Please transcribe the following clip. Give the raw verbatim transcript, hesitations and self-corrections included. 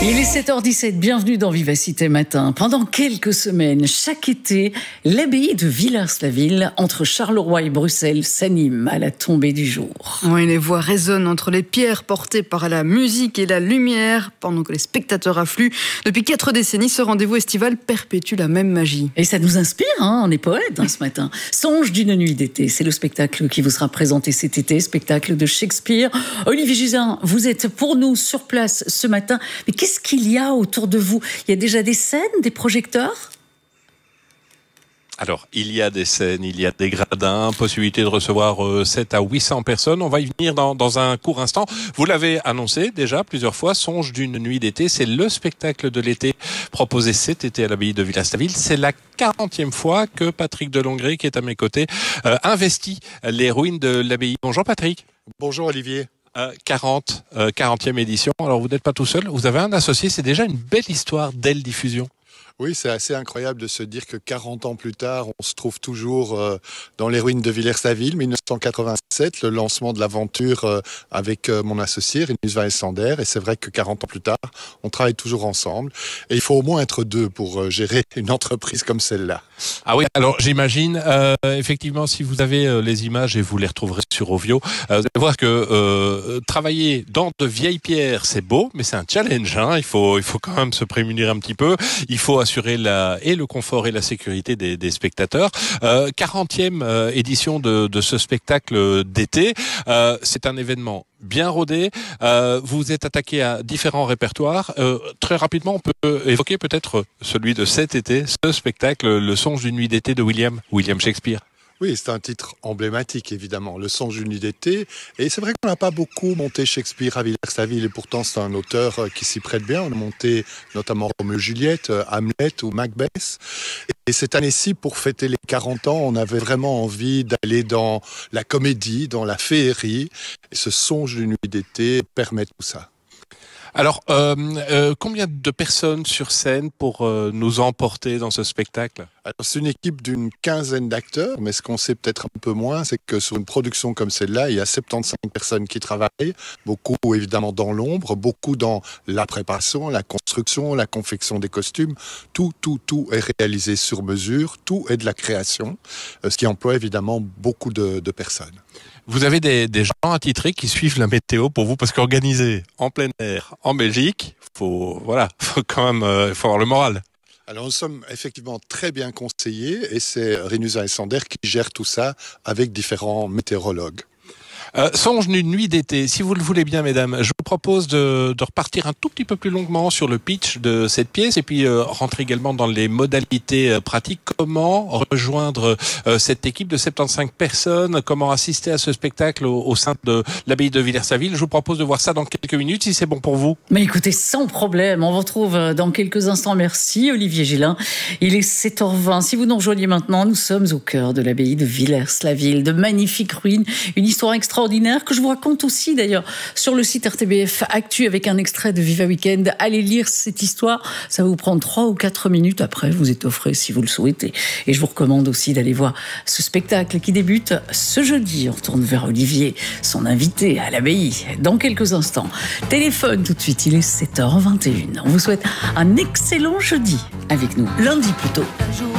Il est sept heures dix-sept, bienvenue dans Vivacité Matin. Pendant quelques semaines, chaque été, l'abbaye de Villers-la-Ville, entre Charleroi et Bruxelles, s'anime à la tombée du jour. Oui, les voix résonnent entre les pierres portées par la musique et la lumière, pendant que les spectateurs affluent. Depuis quatre décennies, ce rendez-vous estival perpétue la même magie. Et ça nous inspire, hein, on est poète hein, ce matin. Songe d'une nuit d'été, c'est le spectacle qui vous sera présenté cet été, spectacle de Shakespeare. Olivier Gisin, vous êtes pour nous sur place ce matin. Mais qu'est-ce qu'il y a autour de vous? Il y a déjà des scènes, des projecteurs? Alors, il y a des scènes, il y a des gradins, possibilité de recevoir euh, sept à huit cents personnes. On va y venir dans, dans un court instant. Vous l'avez annoncé déjà plusieurs fois, Songe d'une nuit d'été. C'est le spectacle de l'été proposé cet été à l'abbaye de Villers-la-Ville. C'est la quarantième fois que Patrick Delongret, qui est à mes côtés, euh, investit les ruines de l'abbaye. Bonjour Patrick. Bonjour Olivier. Euh, quarante, euh, quarantième édition. Alors vous n'êtes pas tout seul, vous avez un associé. C'est déjà une belle histoire d'Elle Diffusion. Oui, c'est assez incroyable de se dire que quarante ans plus tard, on se trouve toujours euh, dans les ruines de Villers-la-Ville, dix-neuf cent quatre-vingt-sept, le lancement de l'aventure euh, avec euh, mon associé, Rinus van Essander. Et c'est vrai que quarante ans plus tard, on travaille toujours ensemble. Et il faut au moins être deux pour euh, gérer une entreprise comme celle-là. Ah oui, alors j'imagine, euh, effectivement, si vous avez euh, les images, et vous les retrouverez sur Ovio, euh, vous allez voir que euh, travailler dans de vieilles pierres, c'est beau, mais c'est un challenge. Hein. Il faut, il faut quand même se prémunir un petit peu. Il faut assurer la, et le confort et la sécurité des, des spectateurs. Euh, quarantième euh, édition de, de ce spectacle d'été. Euh, c'est un événement bien rodé. Euh, vous êtes attaqué à différents répertoires. Euh, très rapidement, on peut évoquer peut-être celui de cet été, ce spectacle, Le Songe d'une nuit d'été de William, William Shakespeare. Oui, c'est un titre emblématique, évidemment, Le Songe d'une nuit d'été. Et c'est vrai qu'on n'a pas beaucoup monté Shakespeare à Villers-la-Ville, et pourtant c'est un auteur qui s'y prête bien. On a monté notamment Roméo et Juliette, Hamlet ou Macbeth. Et cette année-ci, pour fêter les quarante ans, on avait vraiment envie d'aller dans la comédie, dans la féerie. Et ce Songe d'une nuit d'été permet tout ça. Alors, euh, euh, combien de personnes sur scène pour euh, nous emporter dans ce spectacle? Alors, c'est une équipe d'une quinzaine d'acteurs, mais ce qu'on sait peut-être un peu moins, c'est que sur une production comme celle-là, il y a soixante-quinze personnes qui travaillent, beaucoup évidemment dans l'ombre, beaucoup dans la préparation, la construction, la confection des costumes. Tout, tout, tout est réalisé sur mesure, tout est de la création, ce qui emploie évidemment beaucoup de, de personnes. Vous avez des, des gens attitrés qui suivent la météo pour vous, parce qu'organiser en plein air en Belgique, faut voilà, faut quand même, euh, faut avoir le moral. Alors nous sommes effectivement très bien conseillés et c'est Rinus van Essander qui gère tout ça avec différents météorologues. Euh, Songe d'une nuit d'été, si vous le voulez bien mesdames, je vous propose de, de repartir un tout petit peu plus longuement sur le pitch de cette pièce et puis euh, rentrer également dans les modalités euh, pratiques. Comment rejoindre euh, cette équipe de soixante-quinze personnes, comment assister à ce spectacle au, au sein de l'abbaye de Villers-la-Ville. Je vous propose de voir ça dans quelques minutes si c'est bon pour vous. Mais écoutez, sans problème, on vous retrouve dans quelques instants. Merci Olivier Gillin. Il est sept heures vingt. Si vous nous rejoignez maintenant, nous sommes au cœur de l'abbaye de Villers-la-Ville, de magnifiques ruines, une histoire extraordinaire que je vous raconte aussi d'ailleurs sur le site R T B F Actu avec un extrait de Viva Weekend. Allez lire cette histoire, ça va vous prendre trois ou quatre minutes. Après, vous étofferez si vous le souhaitez. Et je vous recommande aussi d'aller voir ce spectacle qui débute ce jeudi. On retourne vers Olivier, son invité à l'abbaye, dans quelques instants. Téléphone tout de suite, il est sept heures vingt et une. On vous souhaite un excellent jeudi avec nous, lundi plutôt.